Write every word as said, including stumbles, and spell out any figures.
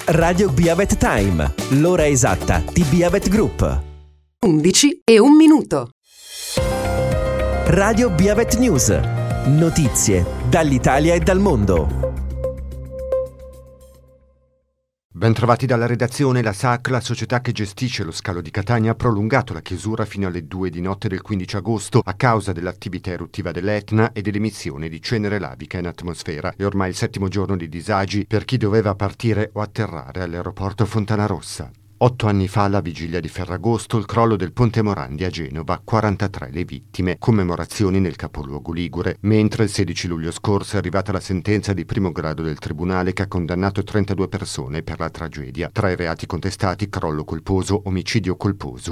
Radio Biavet Time, l'ora esatta di Biavet Group. undici e un minuto. Radio Biavet News, notizie dall'Italia e dal mondo. Bentrovati dalla redazione. La S A C, la società che gestisce lo scalo di Catania, ha prolungato la chiusura fino alle due di notte del quindici agosto a causa dell'attività eruttiva dell'Etna e dell'emissione di cenere lavica in atmosfera. È ormai il settimo giorno di disagi per chi doveva partire o atterrare all'aeroporto Fontanarossa. Otto anni fa, alla vigilia di Ferragosto, il crollo del Ponte Morandi a Genova, quarantatré le vittime, commemorazioni nel capoluogo ligure, mentre il sedici luglio scorso è arrivata la sentenza di primo grado del tribunale che ha condannato trentadue persone per la tragedia. Tra i reati contestati: crollo colposo, omicidio colposo